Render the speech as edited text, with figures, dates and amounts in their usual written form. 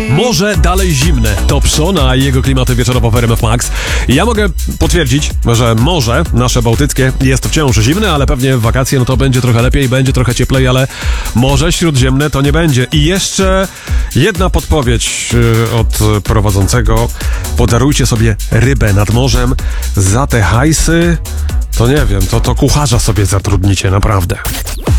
Morze dalej zimne. To Pszona i jego klimaty wieczorowo w RMF Max. Ja mogę potwierdzić, że morze nasze bałtyckie jest wciąż zimne, ale pewnie w wakacje no to będzie trochę lepiej, będzie trochę cieplej, ale Morze Śródziemne to nie będzie. I jeszcze jedna podpowiedź od prowadzącego. Podarujcie sobie rybę nad morzem. Za te hajsy, to nie wiem, to kucharza sobie zatrudnicie, naprawdę.